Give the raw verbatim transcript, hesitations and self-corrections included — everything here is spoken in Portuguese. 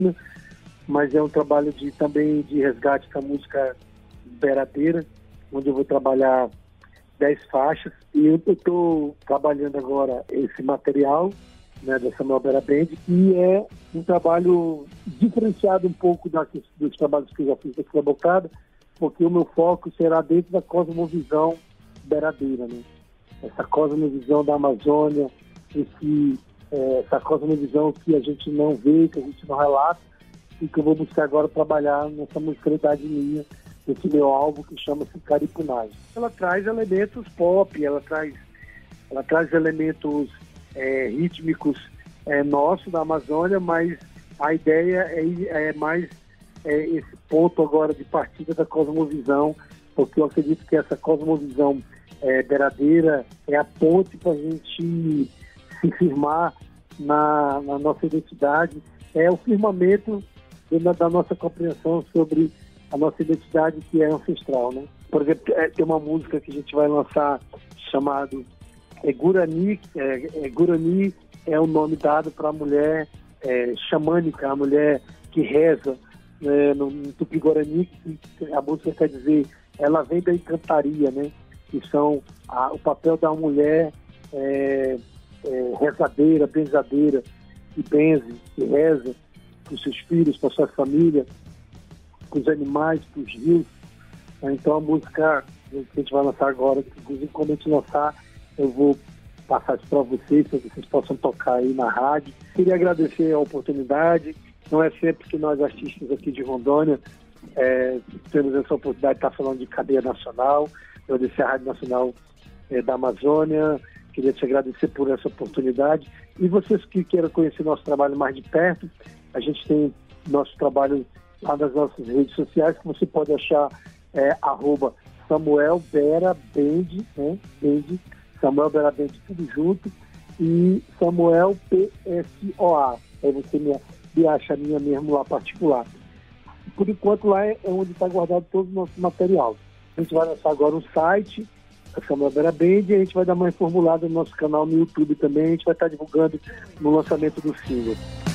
mas é um trabalho de, também de resgate da música beradeira, onde eu vou trabalhar dez faixas, e eu estou trabalhando agora esse material, né, da Samuel Bera Band, que é um trabalho diferenciado um pouco da, dos trabalhos que eu já fiz aqui na Bocada, porque o meu foco será dentro da cosmovisão beradeira, né? Essa cosmovisão da Amazônia, esse, é, essa cosmovisão que a gente não vê, que a gente não relata, e que eu vou buscar agora trabalhar nessa musicalidade minha, esse meu álbum que chama-se Caripunagem. Ela traz elementos pop, ela traz, ela traz elementos é, rítmicos é, nossos da Amazônia, mas a ideia é, é mais é, esse ponto agora de partida da cosmovisão, porque eu acredito que essa cosmovisão é, beradeira é a ponte para a gente se firmar na, na nossa identidade, é o firmamento da, da nossa compreensão sobre a nossa identidade, que é ancestral, né? Por exemplo, é, tem uma música que a gente vai lançar chamado é, Gurani. É, é, Gurani é o nome dado para a mulher é, xamânica, a mulher que reza, né, no, no Tupi-Guarani, que a música quer dizer, ela vem da encantaria, né? Que são a, o papel da mulher é, é, rezadeira, benzadeira, que benze, que reza para os seus filhos, para a sua família, para os animais, para os rios. Então a música que a gente vai lançar agora, inclusive quando a gente lançar, eu vou passar isso para vocês, para que vocês possam tocar aí na rádio. Queria agradecer a oportunidade. Não é sempre que nós artistas aqui de Rondônia é, temos essa oportunidade de estar falando de cadeia nacional. Eu agradecer a Rádio Nacional é, da Amazônia. Queria te agradecer por essa oportunidade. E vocês que queiram conhecer nosso trabalho mais de perto, a gente tem nosso trabalho lá nas nossas redes sociais, que você pode achar é, arroba Samuel Bera Band, né? Band, Samuel Bera Band, tudo junto, e Samuel P S O A. Aí você me, me acha a minha mesmo lá particular. Por enquanto lá é onde está guardado todo o nosso material. A gente vai lançar agora um site, a Samuel Bera Band, e a gente vai dar uma reformulada no nosso canal no YouTube também, a gente vai estar divulgando no lançamento do single.